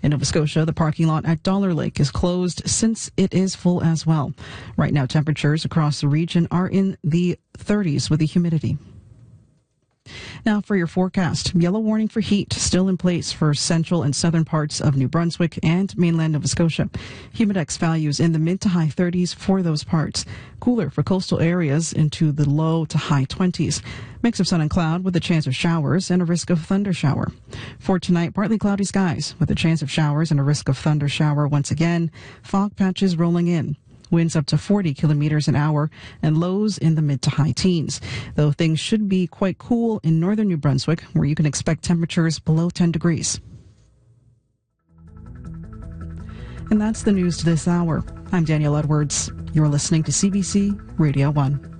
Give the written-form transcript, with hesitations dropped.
In Nova Scotia, the parking lot at Dollar Lake is closed since it is full as well. Right now, temperatures across the region are in the 30s with the humidity. Now for your forecast. Yellow warning for heat still in place for central and southern parts of New Brunswick and mainland Nova Scotia. Humidex values in the mid to high 30s for those parts. Cooler for coastal areas into the low to high 20s. Mix of sun and cloud with a chance of showers and a risk of thunder shower. For tonight, partly cloudy skies with a chance of showers and a risk of thunder shower once again. Fog patches rolling in. Winds up to 40 kilometers an hour and lows in the mid to high teens. Though things should be quite cool in northern New Brunswick, where you can expect temperatures below 10 degrees. And that's the news to this hour. I'm Danielle Edwards. You're listening to CBC Radio 1.